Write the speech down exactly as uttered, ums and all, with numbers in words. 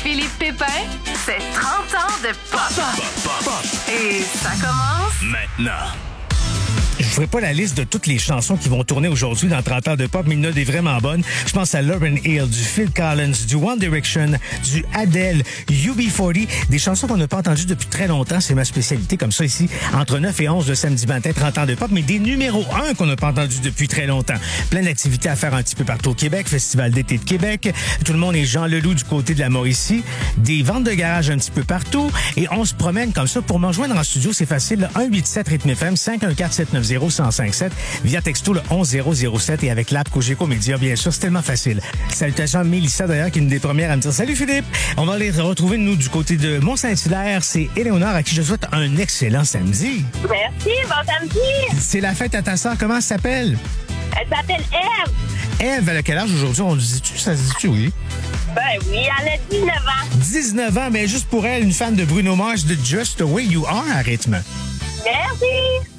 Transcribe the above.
Philippe Pépin, c'est trente ans de pop. Pop, pop, pop. Et ça commence Maintenant. Je ne ferai pas la liste de toutes les chansons qui vont tourner aujourd'hui dans trente ans de pop, mais il y en a des vraiment bonnes. Je pense à Lauryn Hill, du Phil Collins, du One Direction, du Adele, U B quarante, des chansons qu'on n'a pas entendues depuis très longtemps. C'est ma spécialité comme ça ici, entre neuf et onze de samedi matin, trente ans de pop, mais des numéros un qu'on n'a pas entendus depuis très longtemps. Plein d'activités à faire un petit peu partout au Québec, Festival d'été de Québec. Tout le monde est Jean Leloup du côté de la Mauricie. Des ventes de garage un petit peu partout. Et on se promène comme ça. Pour m'en joindre en studio, c'est facile. Là, un huit sept rythme F M, cinq un quatre sept neuf zéro un zéro cinq sept, via texto le onze zéro zéro sept et avec l'app Cogeco Média, bien sûr. C'est tellement facile. Salutations à Mélissa, d'ailleurs, qui est une des premières à me dire « Salut Philippe! » On va aller retrouver, nous, du côté de Mont-Saint-Hilaire. C'est Éléonore à qui je souhaite un excellent samedi. Merci, bon samedi. C'est la fête à ta sœur. Comment elle s'appelle? Elle s'appelle Eve. Eve, elle a quel âge aujourd'hui? On le dit-tu? Ça se dit-tu, oui? Ben oui, elle a dix-neuf ans. dix-neuf ans, mais juste pour elle, une fan de Bruno Mars de Just the Way You Are à rythme. Merci.